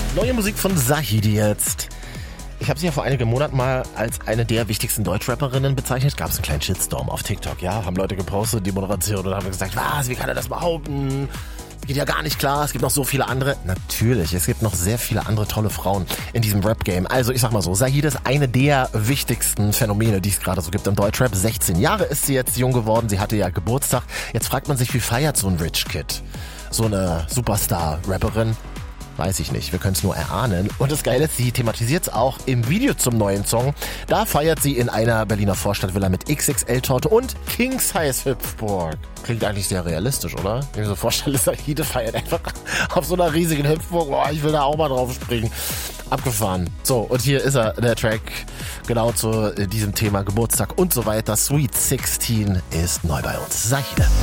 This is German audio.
Neue Musik von Zahidi jetzt. Ich habe sie ja vor einigen Monaten mal als eine der wichtigsten Deutschrapperinnen bezeichnet. Gab es einen kleinen Shitstorm auf TikTok, ja? Haben Leute gepostet, die Moderation, und haben gesagt, was, wie kann er das behaupten? Das geht ja gar nicht klar, es gibt noch so viele andere. Natürlich, es gibt noch sehr viele andere tolle Frauen in diesem Rap-Game. Also ich sag mal so, Zahidi ist eine der wichtigsten Phänomene, die es gerade so gibt im Deutschrap. 16 Jahre ist sie jetzt jung geworden, sie hatte ja Geburtstag. Jetzt fragt man sich, wie feiert so ein Rich Kid? So eine Superstar-Rapperin? Weiß ich nicht, wir können es nur erahnen. Und das Geile ist, sie thematisiert es auch im Video zum neuen Song. Da feiert sie in einer Berliner Vorstadtvilla mit XXL-Torte und King-Size-Hüpfburg. Klingt eigentlich sehr realistisch, oder? Wenn ich mir so vorstelle, Zahidi feiert einfach auf so einer riesigen Hüpfburg. Boah, ich will da auch mal drauf springen. Abgefahren. So, und hier ist er, der Track, genau zu diesem Thema Geburtstag und so weiter. Sweet 16 ist neu bei uns. Zahidi.